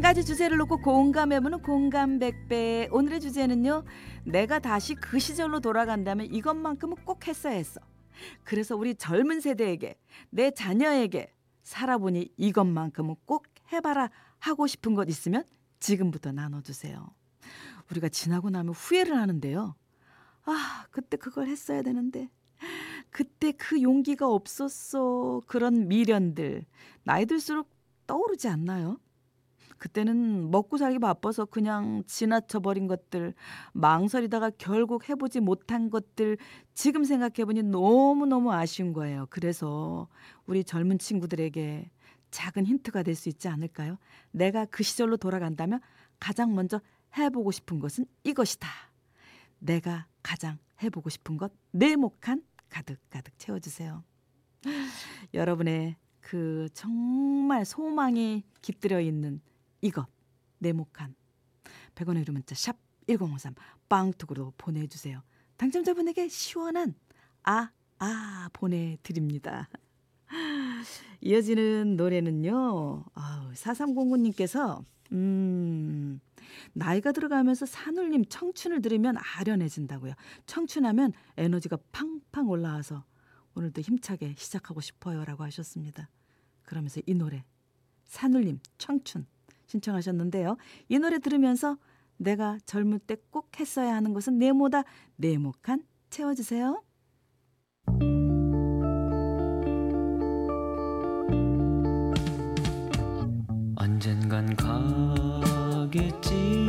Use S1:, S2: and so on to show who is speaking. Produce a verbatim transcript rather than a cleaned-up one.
S1: 한 가지 주제를 놓고 공감해보는 공감백배. 오늘의 주제는요. 내가 다시 그 시절로 돌아간다면 이것만큼은 꼭 했어야 했어. 그래서 우리 젊은 세대에게, 내 자녀에게 살아보니 이것만큼은 꼭 해봐라 하고 싶은 것 있으면 지금부터 나눠주세요. 우리가 지나고 나면 후회를 하는데요. 아, 그때 그걸 했어야 되는데, 그때 그 용기가 없었어. 그런 미련들 나이 들수록 떠오르지 않나요? 그때는 먹고 살기 바빠서 그냥 지나쳐버린 것들, 망설이다가 결국 해보지 못한 것들, 지금 생각해보니 너무너무 아쉬운 거예요. 그래서 우리 젊은 친구들에게 작은 힌트가 될 수 있지 않을까요? 내가 그 시절로 돌아간다면 가장 먼저 해보고 싶은 것은 이것이다. 내가 가장 해보고 싶은 것 네 몫한 가득가득 채워주세요. 여러분의 그 정말 소망이 깃들여 있는 이것 네모칸 백 원의 유료 문자 샵 일공오삼 빵톡으로 보내주세요. 당첨자분에게 시원한 아, 아 보내드립니다. 이어지는 노래는요. 아우, 사삼공구 님께서 음, 나이가 들어가면서 산울림 청춘을 들으면 아련해진다고요. 청춘하면 에너지가 팡팡 올라와서 오늘도 힘차게 시작하고 싶어요 라고 하셨습니다. 그러면서 이 노래 산울림 청춘 신청하셨는데요. 이 노래 들으면서 내가 젊을 때 꼭 했어야 하는 것은 네모다 네모칸 채워주세요.
S2: 언젠간 가겠지